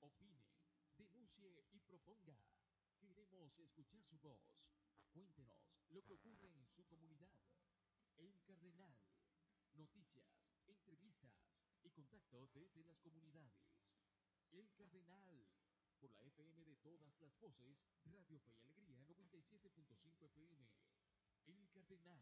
opine, denuncie y proponga. Queremos escuchar su voz. Cuéntenos lo que ocurre en su comunidad. El Cardenal. Noticias, entrevistas y contacto desde las comunidades. El Cardenal. Por la FM de todas las voces, Radio Fe y Alegría 97.5 FM. El Cardenal.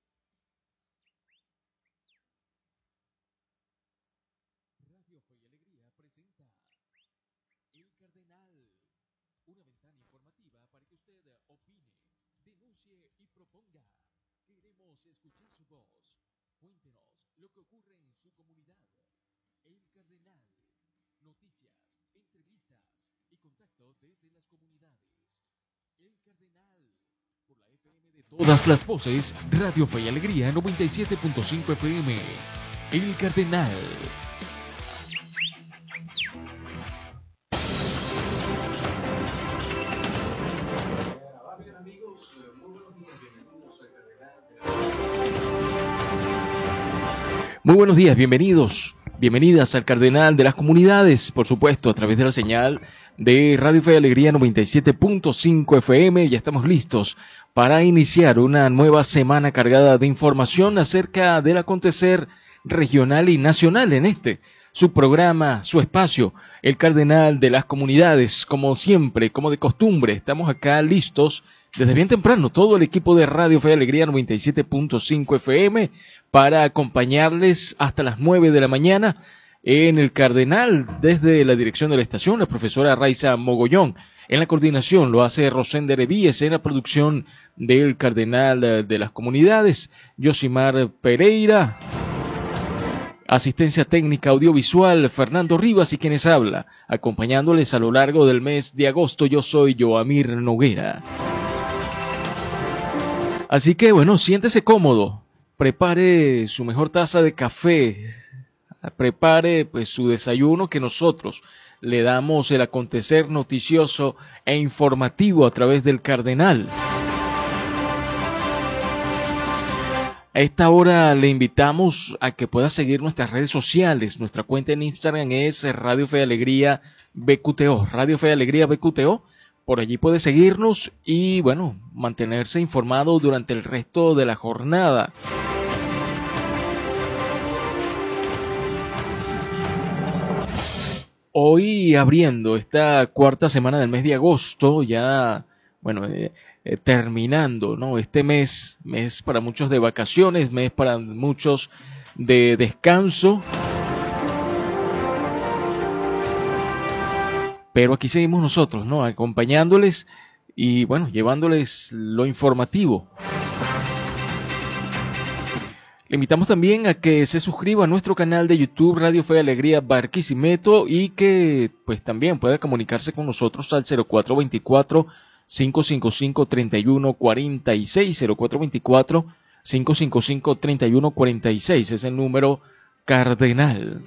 Radio Fe y Alegría presenta El Cardenal, una ventana informativa para que usted opine, denuncie y proponga. Queremos escuchar su voz. Cuéntenos lo que ocurre en su comunidad. El Cardenal. Noticias, entrevistas y contacto desde las comunidades. El Cardenal. Por la FM de todas las voces, Radio Fe y Alegría 97.5 FM. El Cardenal. Muy buenos días, bienvenidas al Cardenal de las Comunidades, por supuesto, a través de la señal de Radio Fe y Alegría 97.5 FM. Ya estamos listos para iniciar una nueva semana cargada de información acerca del acontecer regional y nacional en su programa, su espacio, el Cardenal de las Comunidades. Como siempre, como de costumbre, estamos acá listos desde bien temprano, todo el equipo de Radio Fe y Alegría 97.5 FM, para acompañarles hasta las 9 de la mañana en el Cardenal. Desde la dirección de la estación, la profesora Raiza Mogollón. En la coordinación lo hace Rosender Evíes, en la producción del Cardenal de las Comunidades, Yosimar Pereira. Asistencia técnica audiovisual, Fernando Rivas, y quienes habla, acompañándoles a lo largo del mes de agosto. Yo soy Joamir Noguera. Así que bueno, siéntese cómodo, prepare su mejor taza de café, prepare pues su desayuno, que nosotros le damos el acontecer noticioso e informativo a través del Cardenal. A esta hora le invitamos a que pueda seguir nuestras redes sociales. Nuestra cuenta en Instagram es Radio Fe y Alegría BQTO, Radio Fe y Alegría BQTO. Por allí puede seguirnos y, bueno, mantenerse informado durante el resto de la jornada. Hoy, abriendo esta cuarta semana del mes de agosto, ya, bueno, terminando, ¿no? Este mes para muchos de vacaciones, mes para muchos de descanso. Pero aquí seguimos nosotros, ¿no? Acompañándoles y, bueno, llevándoles lo informativo. Le invitamos también a que se suscriba a nuestro canal de YouTube Radio Fe y Alegría Barquisimeto, y que pues también pueda comunicarse con nosotros al 0424-555-3146. 0424-555-3146 es el número Cardenal.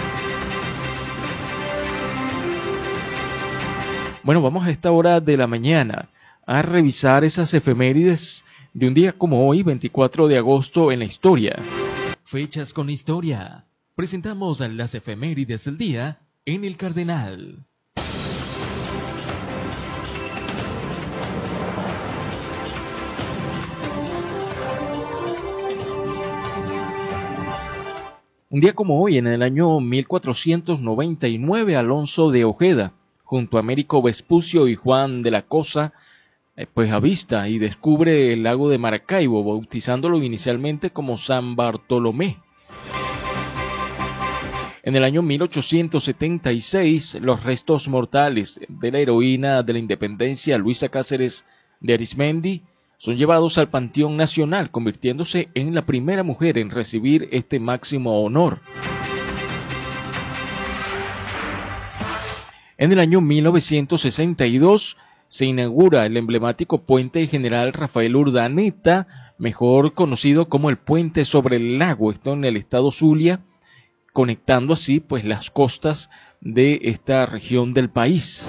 Bueno, vamos a esta hora de la mañana a revisar esas efemérides de un día como hoy, 24 de agosto en la historia. Fechas con historia. Presentamos las efemérides del día en el Cardenal. Un día como hoy, en el año 1499, Alonso de Ojeda, junto a Américo Vespucio y Juan de la Cosa, pues avista y descubre el lago de Maracaibo, bautizándolo inicialmente como San Bartolomé. En el año 1876, los restos mortales de la heroína de la independencia, Luisa Cáceres de Arismendi, son llevados al Panteón Nacional, convirtiéndose en la primera mujer en recibir este máximo honor. En el año 1962 se inaugura el emblemático puente General Rafael Urdaneta, mejor conocido como el puente sobre el lago, esto en el estado Zulia, conectando así pues las costas de esta región del país.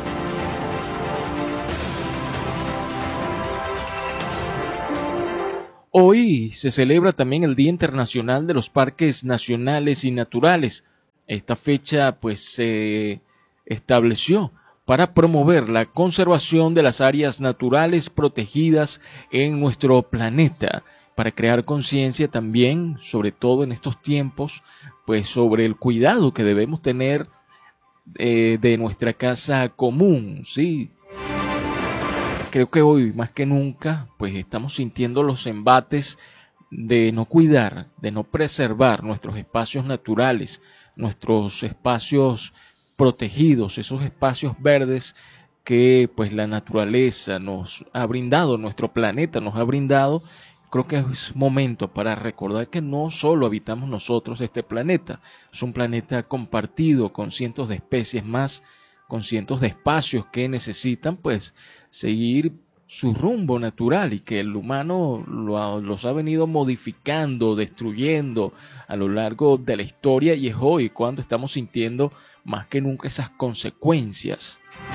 Hoy se celebra también el Día Internacional de los Parques Nacionales y Naturales. Esta fecha pues se estableció para promover la conservación de las áreas naturales protegidas en nuestro planeta, para crear conciencia también, sobre todo en estos tiempos, pues sobre el cuidado que debemos tener de nuestra casa común, ¿sí? Creo que hoy más que nunca pues estamos sintiendo los embates de no cuidar, de no preservar nuestros espacios naturales, nuestros espacios protegidos, esos espacios verdes que pues la naturaleza nos ha brindado, nuestro planeta nos ha brindado. Creo que es momento para recordar que no solo habitamos nosotros este planeta, es un planeta compartido con cientos de especies más, con cientos de espacios que necesitan pues seguir su rumbo natural y que el humano los ha venido modificando, destruyendo a lo largo de la historia, y es hoy cuando estamos sintiendo más que nunca esas consecuencias.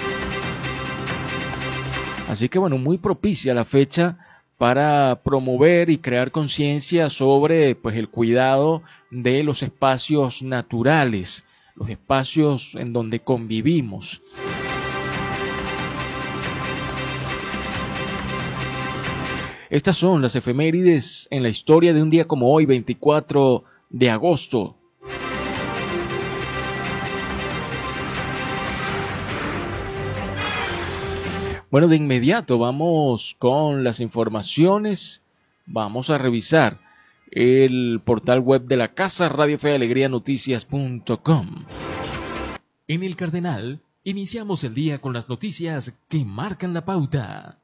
Así que bueno, muy propicia la fecha para promover y crear conciencia sobre pues el cuidado de los espacios naturales, los espacios en donde convivimos. Estas son las efemérides en la historia de un día como hoy, 24 de agosto. Bueno, de inmediato vamos con las informaciones. Vamos a revisar el portal web de la casa, Radio Fe y Alegría Noticias.com. En el Cardenal, iniciamos el día con las noticias que marcan la pauta.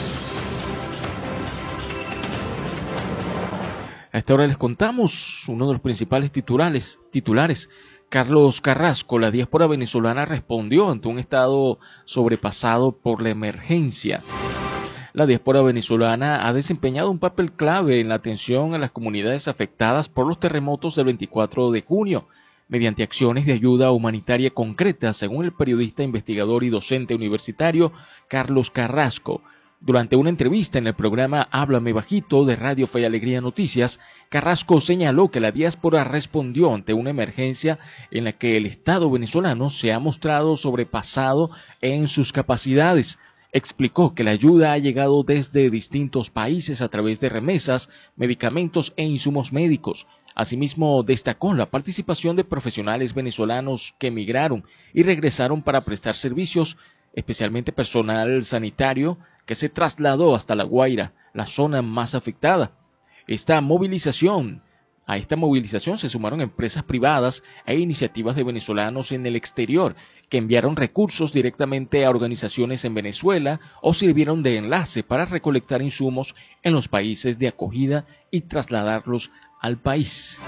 A esta hora les contamos uno de los principales titulares. Carlos Carrasco, la diáspora venezolana respondió ante un estado sobrepasado por la emergencia. La diáspora venezolana ha desempeñado un papel clave en la atención a las comunidades afectadas por los terremotos del 24 de junio, mediante acciones de ayuda humanitaria concretas, según el periodista, investigador y docente universitario Carlos Carrasco. Durante una entrevista en el programa Háblame Bajito de Radio Fe y Alegría Noticias, Carrasco señaló que la diáspora respondió ante una emergencia en la que el Estado venezolano se ha mostrado sobrepasado en sus capacidades. Explicó que la ayuda ha llegado desde distintos países a través de remesas, medicamentos e insumos médicos. Asimismo, destacó la participación de profesionales venezolanos que emigraron y regresaron para prestar servicios, especialmente personal sanitario, que se trasladó hasta La Guaira, la zona más afectada. A esta movilización se sumaron empresas privadas e iniciativas de venezolanos en el exterior, que enviaron recursos directamente a organizaciones en Venezuela o sirvieron de enlace para recolectar insumos en los países de acogida y trasladarlos al país.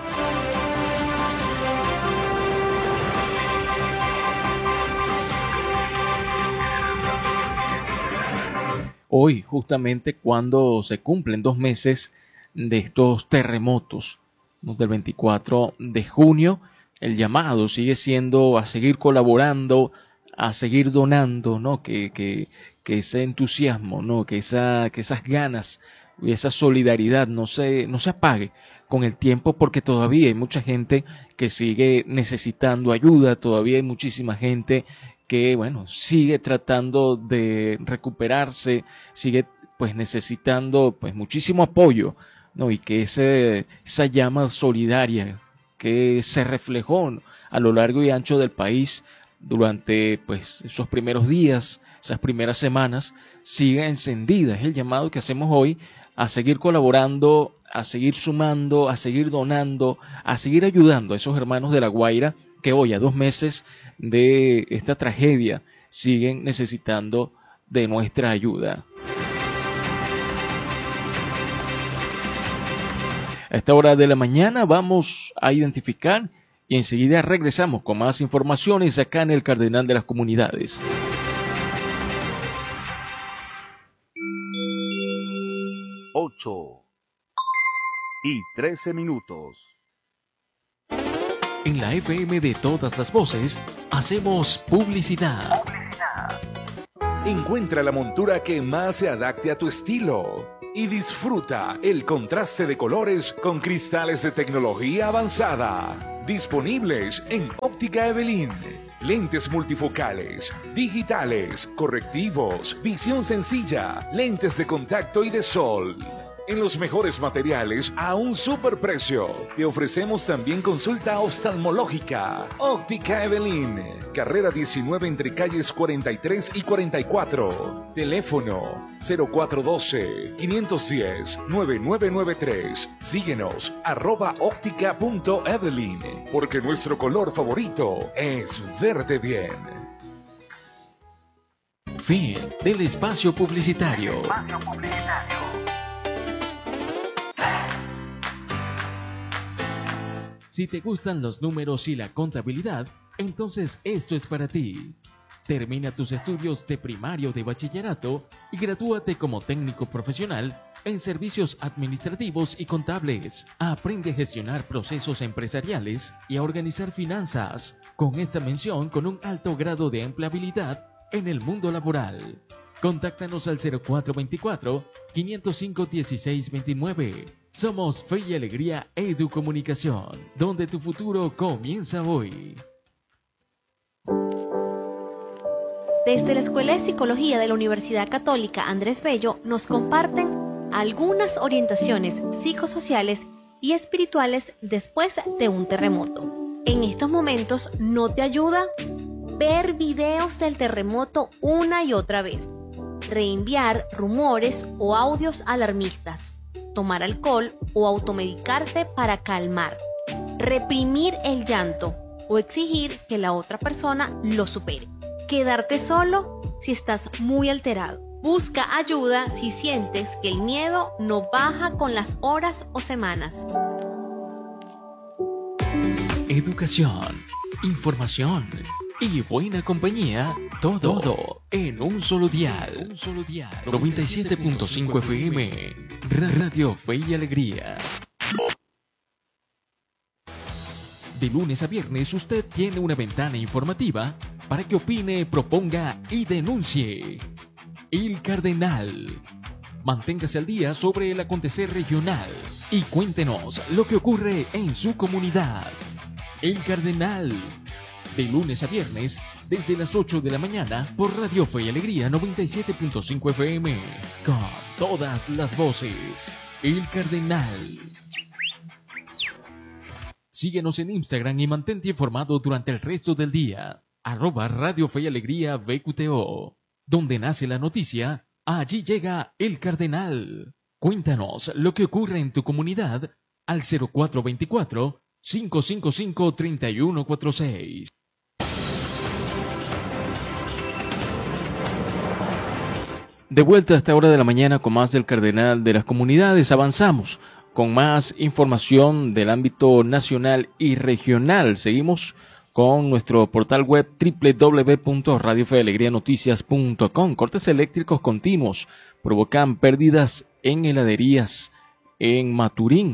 Hoy, justamente cuando se cumplen 2 meses de estos terremotos, del 24 de junio, el llamado sigue siendo a seguir colaborando, a seguir donando, ¿no? Que ese entusiasmo, ¿no? Que esas ganas y esa solidaridad no se apague con el tiempo, porque todavía hay mucha gente que sigue necesitando ayuda, todavía hay muchísima gente que, bueno, sigue tratando de recuperarse, sigue pues necesitando pues muchísimo apoyo, ¿no? Y que esa llama solidaria que se reflejó, ¿no?, a lo largo y ancho del país durante pues esos primeros días, esas primeras semanas, siga encendida. Es el llamado que hacemos hoy a seguir colaborando, a seguir sumando, a seguir donando, a seguir ayudando a esos hermanos de La Guaira que hoy, a 2 meses de esta tragedia, siguen necesitando de nuestra ayuda. A esta hora de la mañana vamos a identificar y enseguida regresamos con más informaciones acá en el Cardenal de las Comunidades. 8:13. En la FM de todas las voces, hacemos publicidad. Encuentra la montura que más se adapte a tu estilo y disfruta el contraste de colores con cristales de tecnología avanzada. Disponibles en Óptica Evelyn. lentes multifocales, digitales, correctivos, visión sencilla, lentes de contacto y de sol. En los mejores materiales a un superprecio. Te ofrecemos también consulta oftalmológica. Óptica Evelyn. Carrera 19 entre calles 43 y 44. Teléfono 0412-510-9993. Síguenos @óptica.evelyn. Porque nuestro color favorito es verde bien. Fin del espacio publicitario. Si te gustan los números y la contabilidad, entonces esto es para ti. Termina tus estudios de primario de bachillerato y gradúate como técnico profesional en servicios administrativos y contables. Aprende a gestionar procesos empresariales y a organizar finanzas, con esta mención con un alto grado de empleabilidad en el mundo laboral. Contáctanos al 0424-505-1629. Somos Fe y Alegría Educomunicación, donde tu futuro comienza hoy. Desde la Escuela de Psicología de la Universidad Católica Andrés Bello nos comparten algunas orientaciones psicosociales y espirituales después de un terremoto. En estos momentos no te ayuda ver videos del terremoto una y otra vez, reenviar rumores o audios alarmistas, tomar alcohol o automedicarte para calmar, reprimir el llanto o exigir que la otra persona lo supere, quedarte solo si estás muy alterado. Busca ayuda si sientes que el miedo no baja con las horas o semanas. Educación, información y buena compañía, todo en un solo dial. 97.5 FM, Radio Fe y Alegría. De lunes a viernes usted tiene una ventana informativa para que opine, proponga y denuncie. El Cardenal. Manténgase al día sobre el acontecer regional y cuéntenos lo que ocurre en su comunidad. El Cardenal. De lunes a viernes, desde las 8 de la mañana, por Radio Fe y Alegría 97.5 FM. Con todas las voces. El Cardenal. Síguenos en Instagram y mantente informado durante el resto del día. @Radio Fe y Alegría VQTO. Donde nace la noticia, allí llega el Cardenal. Cuéntanos lo que ocurre en tu comunidad al 0424-555-3146. De vuelta a esta hora de la mañana con más del Cardenal de las Comunidades. Avanzamos con más información del ámbito nacional y regional. Seguimos con nuestro portal web www.radiofealegrianoticias.com. Cortes eléctricos continuos provocan pérdidas en heladerías en Maturín.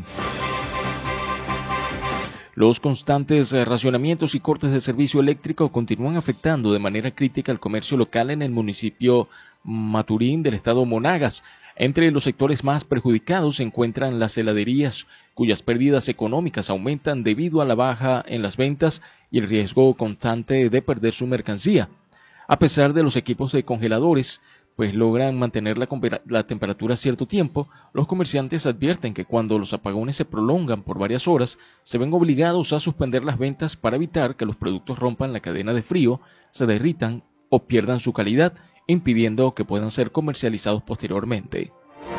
Los constantes racionamientos y cortes de servicio eléctrico continúan afectando de manera crítica al comercio local en el municipio Maturín del estado Monagas. Entre los sectores más perjudicados se encuentran las heladerías, cuyas pérdidas económicas aumentan debido a la baja en las ventas y el riesgo constante de perder su mercancía. A pesar de los equipos de congeladores, pues logran mantener la temperatura a cierto tiempo, los comerciantes advierten que cuando los apagones se prolongan por varias horas, se ven obligados a suspender las ventas para evitar que los productos rompan la cadena de frío, se derritan o pierdan su calidad, impidiendo que puedan ser comercializados posteriormente.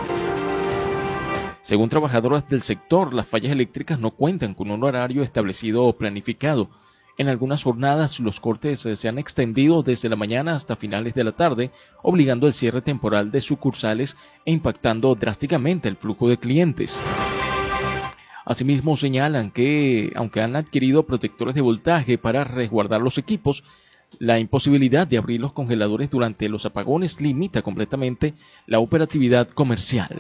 Según trabajadoras del sector, las fallas eléctricas no cuentan con un horario establecido o planificado. En algunas jornadas los cortes se han extendido desde la mañana hasta finales de la tarde, obligando el cierre temporal de sucursales e impactando drásticamente el flujo de clientes. Asimismo señalan que, aunque han adquirido protectores de voltaje para resguardar los equipos, la imposibilidad de abrir los congeladores durante los apagones limita completamente la operatividad comercial.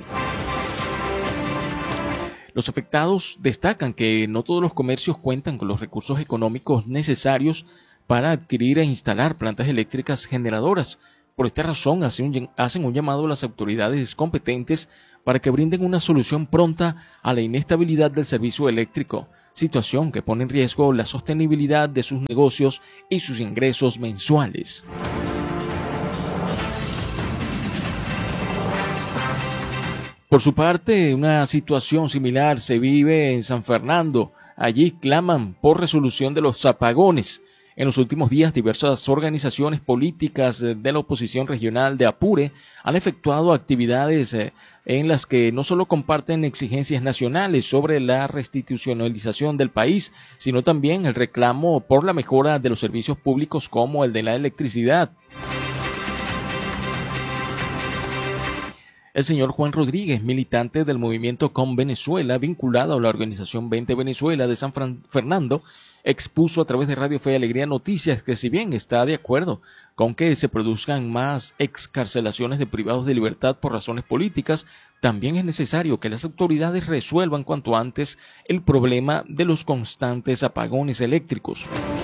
Los afectados destacan que no todos los comercios cuentan con los recursos económicos necesarios para adquirir e instalar plantas eléctricas generadoras. Por esta razón hacen un llamado a las autoridades competentes para que brinden una solución pronta a la inestabilidad del servicio eléctrico. situación que pone en riesgo la sostenibilidad de sus negocios y sus ingresos mensuales. Por su parte, una situación similar se vive en San Fernando. Allí claman por resolución de los apagones. En los últimos días, diversas organizaciones políticas de la oposición regional de Apure han efectuado actividades en las que no solo comparten exigencias nacionales sobre la restitucionalización del país, sino también el reclamo por la mejora de los servicios públicos como el de la electricidad. El señor Juan Rodríguez, militante del movimiento Con Venezuela, vinculado a la organización 20 Venezuela de San Fernando, expuso a través de Radio Fe y Alegría Noticias que si bien está de acuerdo con que se produzcan más excarcelaciones de privados de libertad por razones políticas, también es necesario que las autoridades resuelvan cuanto antes el problema de los constantes apagones eléctricos.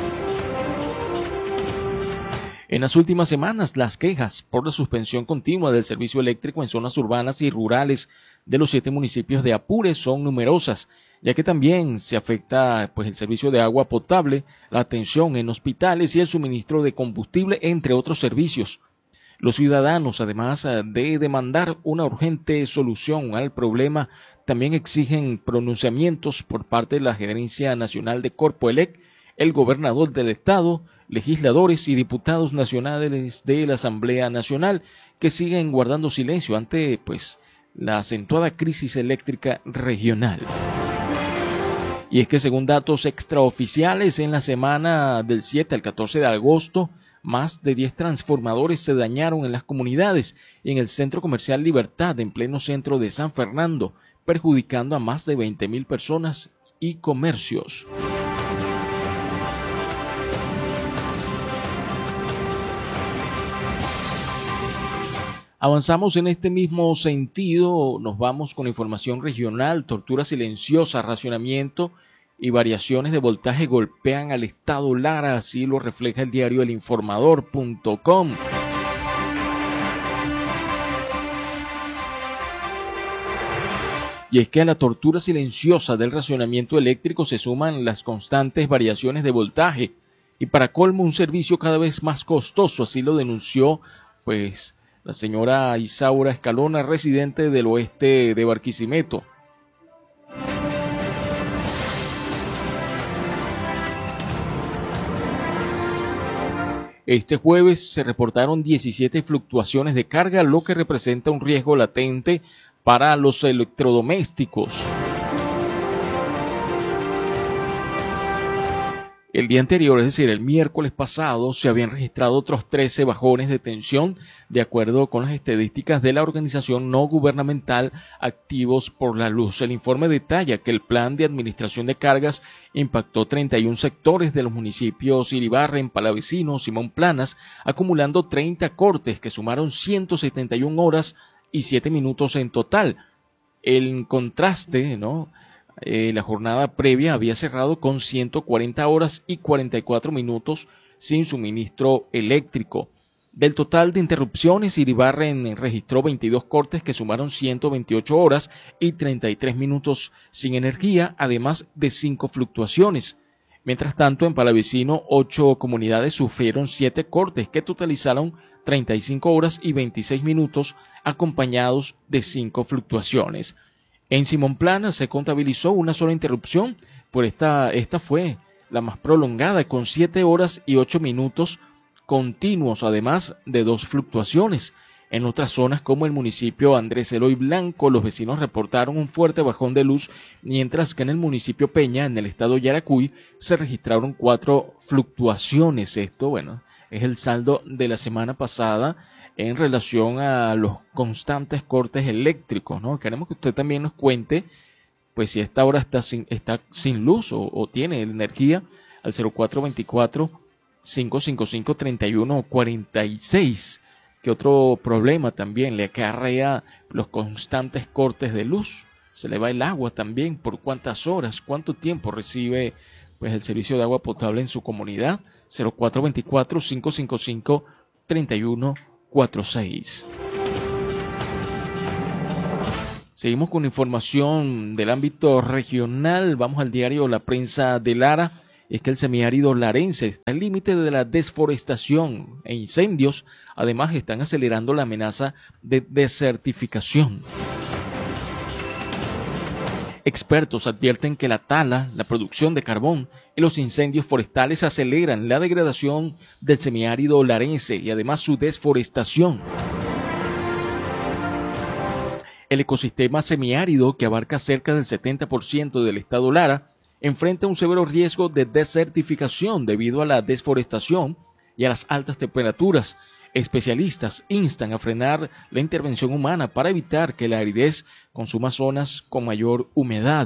En las últimas semanas, las quejas por la suspensión continua del servicio eléctrico en zonas urbanas y rurales de los 7 municipios de Apure son numerosas, ya que también se afecta el servicio de agua potable, la atención en hospitales y el suministro de combustible, entre otros servicios. Los ciudadanos, además de demandar una urgente solución al problema, también exigen pronunciamientos por parte de la Gerencia Nacional de Corpoelec, el gobernador del estado, legisladores y diputados nacionales de la Asamblea Nacional que siguen guardando silencio ante la acentuada crisis eléctrica regional. Y es que según datos extraoficiales, en la semana del 7 al 14 de agosto, más de 10 transformadores se dañaron en las comunidades y en el Centro Comercial Libertad, en pleno centro de San Fernando, perjudicando a más de 20.000 personas y comercios. Avanzamos en este mismo sentido, nos vamos con información regional. Tortura silenciosa, racionamiento y variaciones de voltaje golpean al estado Lara, así lo refleja el diario elinformador.com. Y es que a la tortura silenciosa del racionamiento eléctrico se suman las constantes variaciones de voltaje y para colmo un servicio cada vez más costoso, así lo denunció la señora Isaura Escalona, residente del oeste de Barquisimeto. Este jueves se reportaron 17 fluctuaciones de carga, lo que representa un riesgo latente para los electrodomésticos. El día anterior, es decir, el miércoles pasado, se habían registrado otros 13 bajones de tensión, de acuerdo con las estadísticas de la organización no gubernamental Activos por la Luz. El informe detalla que el plan de administración de cargas impactó 31 sectores de los municipios Iribarren, Palavecino, Simón Planas, acumulando 30 cortes que sumaron 171 horas y 7 minutos en total. En contraste, la jornada previa había cerrado con 140 horas y 44 minutos sin suministro eléctrico. Del total de interrupciones, Iribarren registró 22 cortes que sumaron 128 horas y 33 minutos sin energía, además de 5 fluctuaciones. Mientras tanto, en Palavecino, 8 comunidades sufrieron 7 cortes que totalizaron 35 horas y 26 minutos, acompañados de 5 fluctuaciones. En Simón Planas se contabilizó una sola interrupción, pero esta fue la más prolongada, con 7 horas y 8 minutos continuos, además de 2 fluctuaciones. En otras zonas, como el municipio Andrés Eloy Blanco, los vecinos reportaron un fuerte bajón de luz, mientras que en el municipio Peña, en el estado Yaracuy, se registraron 4 fluctuaciones. Esto, es el saldo de la semana pasada en relación a los constantes cortes eléctricos, Queremos que usted también nos cuente, si a esta hora está sin luz o tiene energía, al 0424-555-3146. ¿Qué otro problema también le acarrea los constantes cortes de luz? Se le va el agua también. ¿Por cuántas horas? ¿Cuánto tiempo recibe el servicio de agua potable en su comunidad? 0424-555-3146. Seguimos con información del ámbito regional. Vamos al diario La Prensa de Lara. Es que el semiárido larense está al límite de la desforestación e incendios. Además, están acelerando la amenaza de desertificación. Expertos advierten que la tala, la producción de carbón y los incendios forestales aceleran la degradación del semiárido larense y además su desforestación. El ecosistema semiárido, que abarca cerca del 70% del estado Lara, enfrenta un severo riesgo de desertificación debido a la desforestación y a las altas temperaturas. Especialistas instan a frenar la intervención humana para evitar que la aridez consuma zonas con mayor humedad.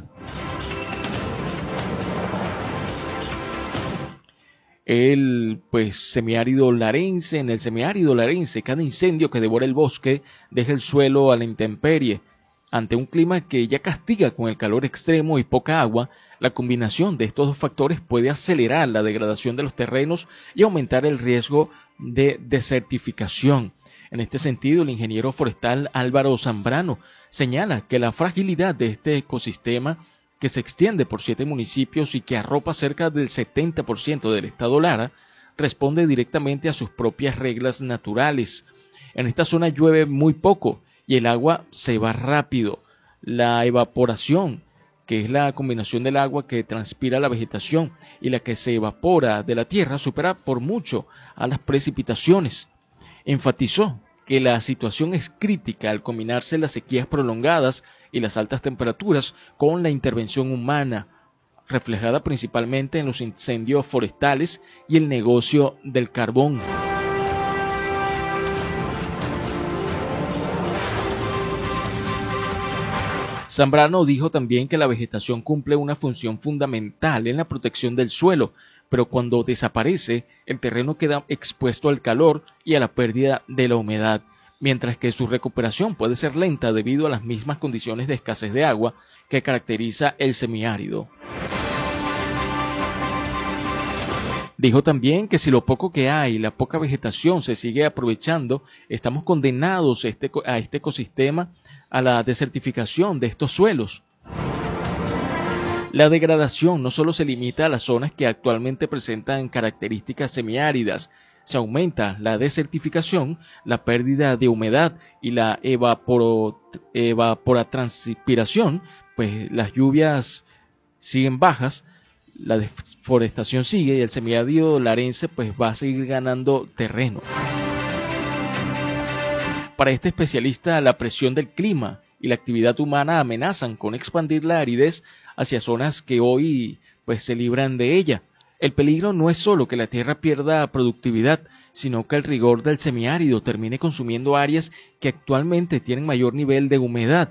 En el semiárido larense, cada incendio que devora el bosque deja el suelo a la intemperie. Ante un clima que ya castiga con el calor extremo y poca agua, la combinación de estos dos factores puede acelerar la degradación de los terrenos y aumentar el riesgo de desertificación. En este sentido, el ingeniero forestal Álvaro Zambrano señala que la fragilidad de este ecosistema, que se extiende por 7 municipios y que arropa cerca del 70% del estado Lara, responde directamente a sus propias reglas naturales. En esta zona llueve muy poco y el agua se va rápido. La evaporación, que es la combinación del agua que transpira la vegetación y la que se evapora de la tierra, supera por mucho a las precipitaciones. Enfatizó que la situación es crítica al combinarse las sequías prolongadas y las altas temperaturas con la intervención humana, reflejada principalmente en los incendios forestales y el negocio del carbón. Zambrano dijo también que la vegetación cumple una función fundamental en la protección del suelo, pero cuando desaparece, el terreno queda expuesto al calor y a la pérdida de la humedad, mientras que su recuperación puede ser lenta debido a las mismas condiciones de escasez de agua que caracteriza el semiárido. Dijo también que si lo poco que hay, la poca vegetación se sigue aprovechando, estamos condenados a este ecosistema a la desertificación de estos suelos. La degradación no solo se limita a las zonas que actualmente presentan características semiáridas, se aumenta la desertificación, la pérdida de humedad y la evapotranspiración, pues las lluvias siguen bajas, la deforestación sigue y el semiárido larense pues va a seguir ganando terreno. Para este especialista, la presión del clima y la actividad humana amenazan con expandir la aridez hacia zonas que hoy pues se libran de ella. El peligro no es solo que la tierra pierda productividad, sino que el rigor del semiárido termine consumiendo áreas que actualmente tienen mayor nivel de humedad.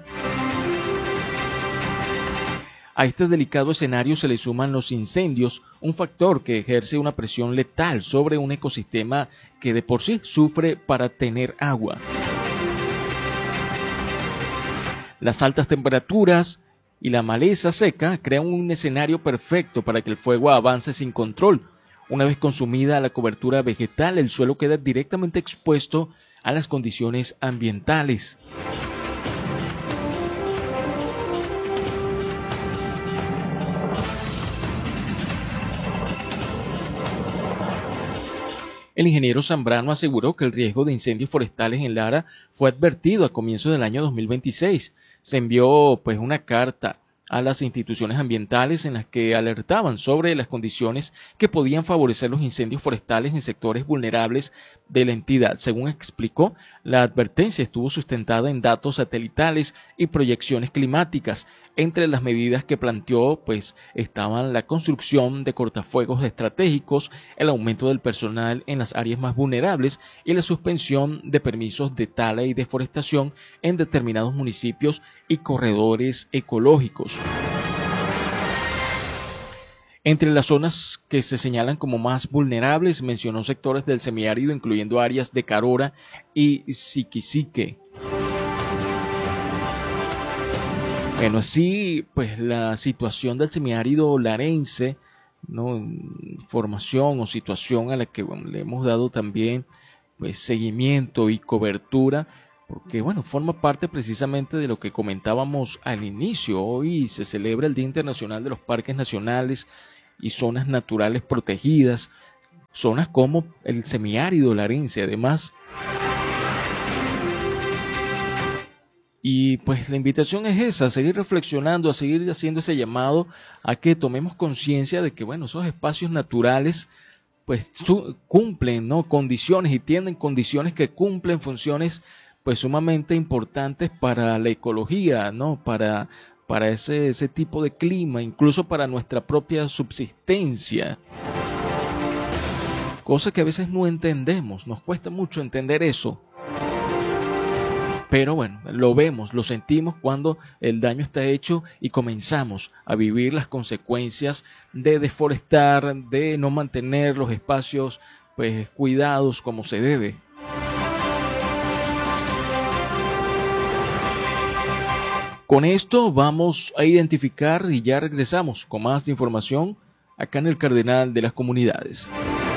A este delicado escenario se le suman los incendios, un factor que ejerce una presión letal sobre un ecosistema que de por sí sufre para tener agua. Las altas temperaturas y la maleza seca crean un escenario perfecto para que el fuego avance sin control. Una vez consumida la cobertura vegetal, el suelo queda directamente expuesto a las condiciones ambientales. El ingeniero Zambrano aseguró que el riesgo de incendios forestales en Lara fue advertido a comienzos del año 2026. Se envió una carta a las instituciones ambientales en las que alertaban sobre las condiciones que podían favorecer los incendios forestales en sectores vulnerables de la entidad. Según explicó, la advertencia estuvo sustentada en datos satelitales y proyecciones climáticas. Entre las medidas que planteó estaban la construcción de cortafuegos estratégicos, el aumento del personal en las áreas más vulnerables y la suspensión de permisos de tala y deforestación en determinados municipios y corredores ecológicos. Entre las zonas que se señalan como más vulnerables, mencionó sectores del semiárido, incluyendo áreas de Carora y Siquisique. Bueno, así la situación del semiárido larense, ¿no? Formación o situación a la que le hemos dado también seguimiento y cobertura, porque bueno, forma parte precisamente de lo que comentábamos al inicio. Hoy se celebra el Día Internacional de los Parques Nacionales y Zonas Naturales Protegidas, zonas como el semiárido larense además. Y pues la invitación es esa, a seguir reflexionando, a seguir haciendo ese llamado a que tomemos conciencia de que, bueno, esos espacios naturales pues cumplen, ¿no?, condiciones, y tienen condiciones que cumplen funciones pues sumamente importantes para la ecología, ¿no?, para ese tipo de clima, incluso para nuestra propia subsistencia. Cosa que a veces no entendemos, nos cuesta mucho entender eso. Pero bueno, lo vemos, lo sentimos cuando el daño está hecho y comenzamos a vivir las consecuencias de deforestar, de no mantener los espacios pues cuidados como se debe. Con esto vamos a identificar y ya regresamos con más información acá en el Cardenal de las Comunidades.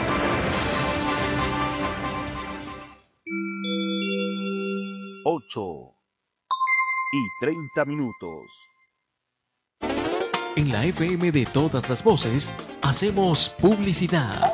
8:30. En la FM de todas las voces, hacemos publicidad.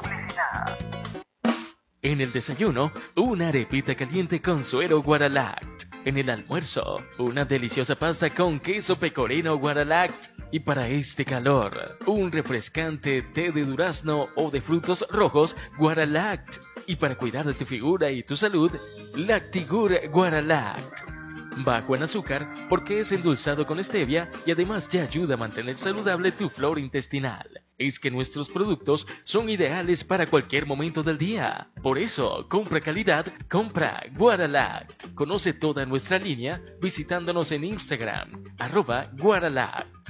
En el desayuno, una arepita caliente con suero Guaralact. En el almuerzo, una deliciosa pasta con queso pecorino Guaralact. Y para este calor, un refrescante té de durazno o de frutos rojos Guaralact. Y para cuidar de tu figura y tu salud, Lactigur Guaralact. Bajo en azúcar porque es endulzado con stevia y además te ayuda a mantener saludable tu flora intestinal. Es que nuestros productos son ideales para cualquier momento del día. Por eso, compra calidad, compra Guaralact. Conoce toda nuestra línea visitándonos en Instagram, @Guaralact.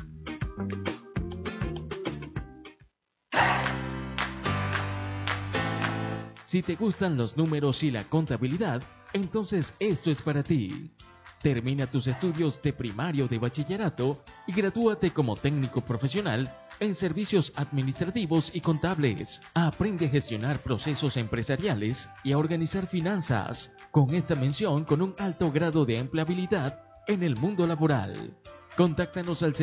Si te gustan los números y la contabilidad, entonces esto es para ti. Termina tus estudios de primario de bachillerato y gradúate como técnico profesional en servicios administrativos y contables. Aprende a gestionar procesos empresariales y a organizar finanzas, con esta mención con un alto grado de empleabilidad en el mundo laboral. Contáctanos al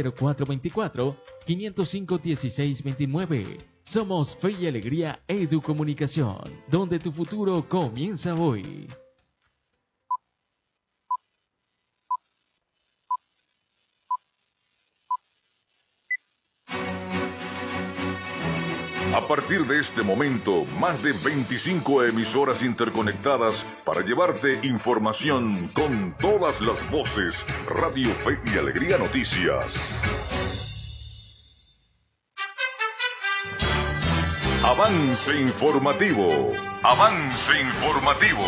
0424-505-1629. Somos Fe y Alegría Educomunicación, donde tu futuro comienza hoy. A partir de este momento, más de 25 emisoras interconectadas para llevarte información con todas las voces. Radio Fe y Alegría Noticias. Avance informativo. Avance informativo.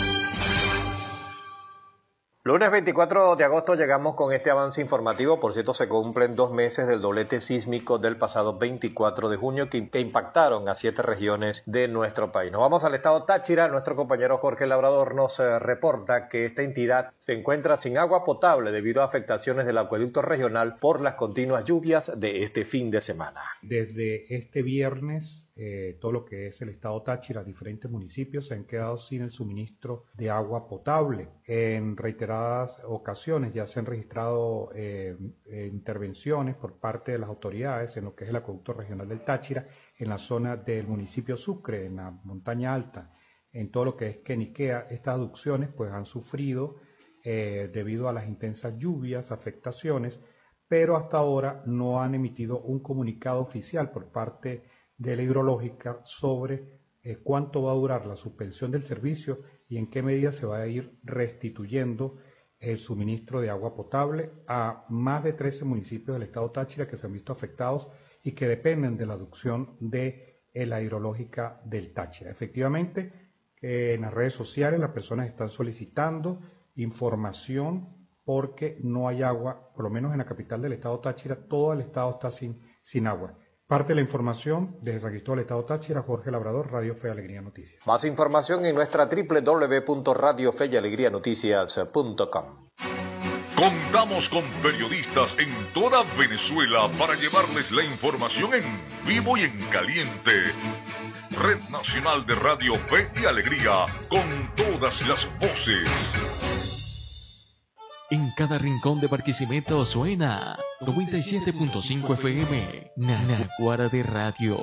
Lunes 24 de agosto llegamos con este avance informativo. Por cierto, se cumplen 2 meses del doblete sísmico del pasado 24 de junio que impactaron a 7 regiones de nuestro país. Nos vamos al estado Táchira. Nuestro compañero Jorge Labrador nos reporta que esta entidad se encuentra sin agua potable debido a afectaciones del acueducto regional por las continuas lluvias de este fin de semana. Desde este viernes, todo lo que es el estado Táchira, diferentes municipios se han quedado sin el suministro de agua potable. En reiteradas ocasiones ya se han registrado intervenciones por parte de las autoridades en lo que es el acueducto regional del Táchira, en la zona del municipio Sucre, en la montaña alta, en todo lo que es Queniquea. Estas aducciones pues han sufrido debido a las intensas lluvias, afectaciones, pero hasta ahora no han emitido un comunicado oficial por parte de la hidrológica sobre cuánto va a durar la suspensión del servicio y en qué medida se va a ir restituyendo el suministro de agua potable a más de 13 municipios del estado Táchira que se han visto afectados y que dependen de la aducción de la hidrológica del Táchira. Efectivamente, en las redes sociales las personas están solicitando información porque no hay agua, por lo menos en la capital del estado Táchira, todo el estado está sin agua. Parte de la información desde San Cristóbal, estado Táchira, Jorge Labrador, Radio Fe y Alegría Noticias. Más información en nuestra www.radiofeyalegrianoticias.com. Contamos con periodistas en toda Venezuela para llevarles la información en vivo y en caliente. Red Nacional de Radio Fe y Alegría, con todas las voces. En cada rincón de Barquisimeto suena 97.5 FM, Naguará de Radio.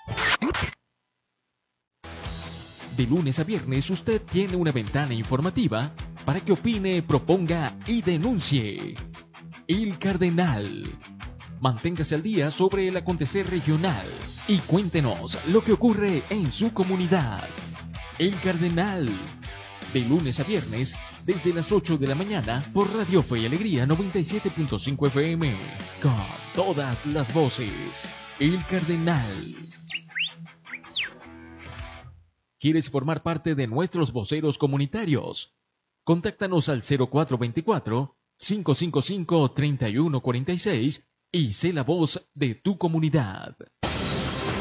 De lunes a viernes usted tiene una ventana informativa para que opine, proponga y denuncie. El Cardenal. Manténgase al día sobre el acontecer regional y cuéntenos lo que ocurre en su comunidad. El Cardenal. De lunes a viernes, desde las 8 de la mañana, por Radio Fe y Alegría 97.5 FM. Con todas las voces. El Cardenal. ¿Quieres formar parte de nuestros voceros comunitarios? Contáctanos al 0424-555-3146 y sé la voz de tu comunidad.